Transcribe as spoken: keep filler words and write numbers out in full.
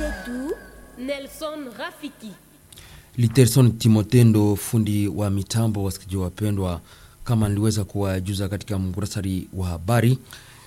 Zetu Nelson Rafiki. Literson Timotendo, fundi wa mitambo. Wasikizaji wapendwa, kama niliweza kuwajuza katika mkurasari wa habari,